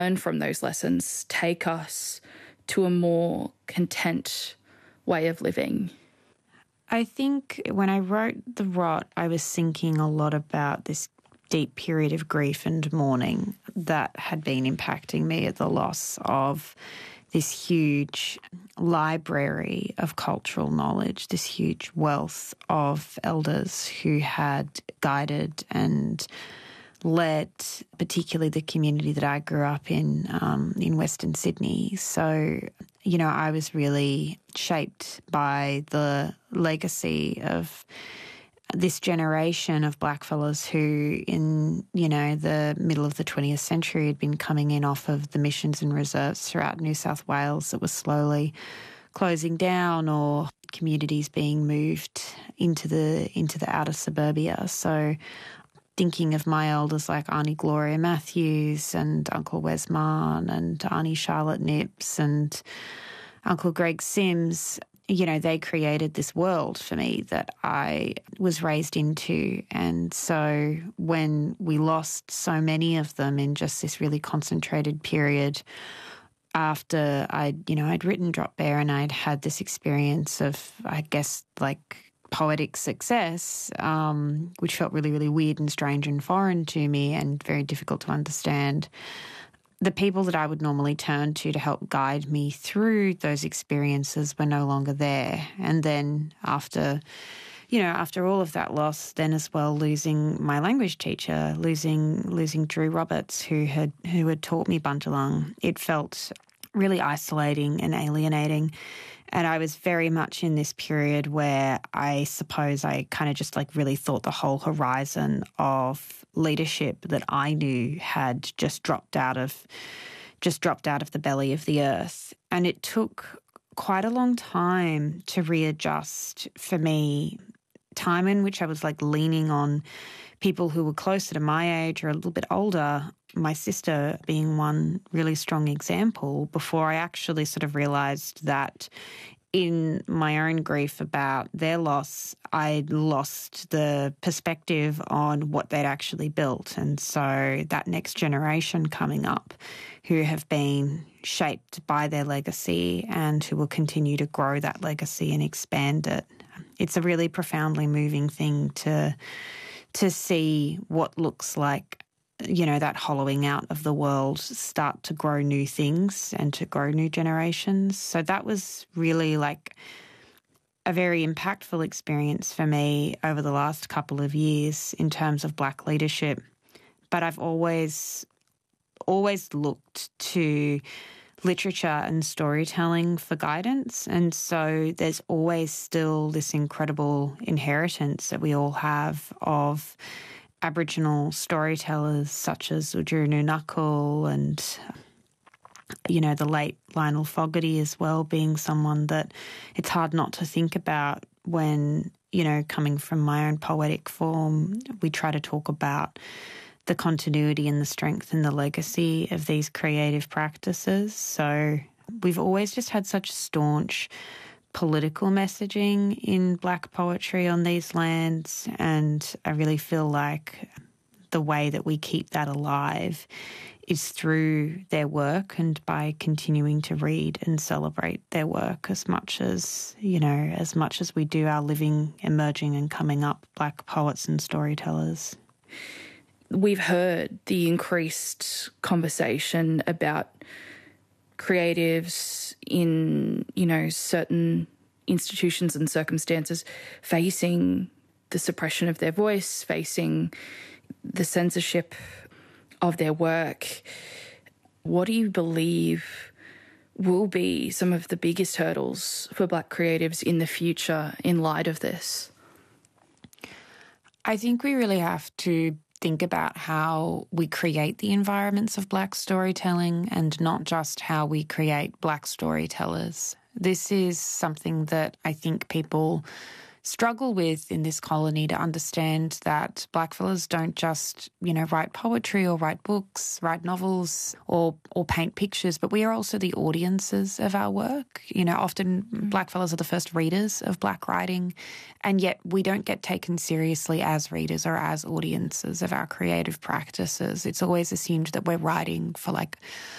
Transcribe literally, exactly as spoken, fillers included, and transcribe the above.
learn from those lessons take us to a more content way of living? I think when I wrote The Rot, I was thinking a lot about this deep period of grief and mourning that had been impacting me at the loss of this huge library of cultural knowledge, this huge wealth of elders who had guided and led, particularly the community that I grew up in, um, in Western Sydney. So, you know, I was really shaped by the legacy of this generation of blackfellas who in, you know, the middle of the twentieth century had been coming in off of the missions and reserves throughout New South Wales that were slowly closing down, or communities being moved into the into the outer suburbia. So thinking of my elders like Auntie Gloria Matthews and Uncle Wes Marn and Auntie Charlotte Nips and Uncle Greg Sims, you know, they created this world for me that I was raised into. And so when we lost so many of them in just this really concentrated period after I'd, you know, I'd written Drop Bear and I'd had this experience of, I guess, like poetic success, um, which felt really, really weird and strange and foreign to me and very difficult to understand. The people that I would normally turn to to help guide me through those experiences were no longer there. And then after, you know, after all of that loss, then as well losing my language teacher, losing losing Drew Roberts, who had who had taught me Bunjalung, it felt really isolating and alienating. And I was very much in this period where I suppose I kind of just like really thought the whole horizon of leadership that I knew had just dropped out of just dropped out of the belly of the earth. And it took quite a long time to readjust for me, time in which I was like leaning on people who were closer to my age or a little bit older, my sister being one really strong example, before I actually sort of realised that in my own grief about their loss, I'd lost the perspective on what they'd actually built. And so that next generation coming up who have been shaped by their legacy and who will continue to grow that legacy and expand it. It's a really profoundly moving thing to to see what looks like, you know, that hollowing out of the world start to grow new things and to grow new generations. So that was really like a very impactful experience for me over the last couple of years in terms of Black leadership. But I've always, always looked to literature and storytelling for guidance. And so there's always still this incredible inheritance that we all have of Aboriginal storytellers such as Udjuru Knuckle and, you know, the late Lionel Fogarty as well, being someone that it's hard not to think about when, you know, coming from my own poetic form, we try to talk about the continuity and the strength and the legacy of these creative practices. So we've always just had such staunch political messaging in Black poetry on these lands, and I really feel like the way that we keep that alive is through their work and by continuing to read and celebrate their work as much as, you know, as much as we do our living, emerging and coming up Black poets and storytellers. We've heard the increased conversation about creatives in, you know, certain institutions and circumstances facing the suppression of their voice, facing the censorship of their work. What do you believe will be some of the biggest hurdles for Black creatives in the future in light of this? I think we really have to think about how we create the environments of Black storytelling and not just how we create Black storytellers. This is something that I think people struggle with in this colony to understand that blackfellas don't just, you know, write poetry or write books, write novels or or paint pictures, but we are also the audiences of our work. You know, often mm. blackfellas are the first readers of black writing, and yet we don't get taken seriously as readers or as audiences of our creative practices. It's always assumed that we're writing for like